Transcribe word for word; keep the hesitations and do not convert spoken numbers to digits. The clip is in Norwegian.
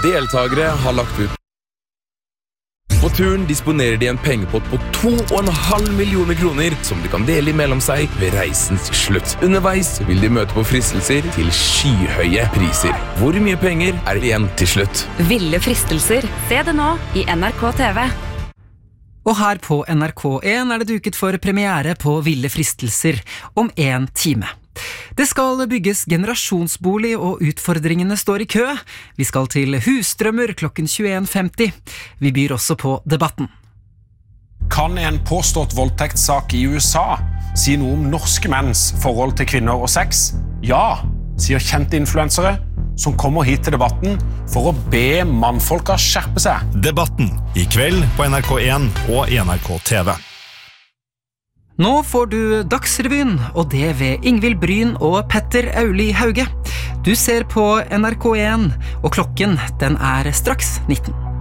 deltagere har lagt ut. På turen disponerer de en pengepott på to og en halv millioner kroner som de kan dele mellom seg ved reisens slutt. Underveis vil de møte på fristelser til skyhøye priser. Hvor mye penger er det igjen til slutt? Ville fristelser. Se det nå i N R K T V. Og her på N R K en er det duket for premiere på Ville fristelser om en time. Det skal bygges generasjonsbolig, og utfordringene står i kø. Vi skal til Husdrømmer klokken tjueen femti. Vi byr også på Debatten. Kan en påstått voldtektssak i U S A si noe om norske menns forhold til kvinner og sex? Ja, sier kjente influensere, som kommer hit til Debatten for å be mannfolka skjerpe seg. Debatten i kveld på N R K en og N R K T V. Nå får du Dagsrevyen, og det ved Ingvild Bryn og Petter Auli Hauge. Du ser på N R K en, og klokken den er straks nitten.